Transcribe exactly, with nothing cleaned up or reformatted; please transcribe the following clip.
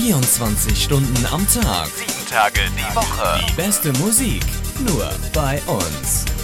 vierundzwanzig Stunden am Tag. Sieben Tage die Woche. Die beste Musik nur bei uns.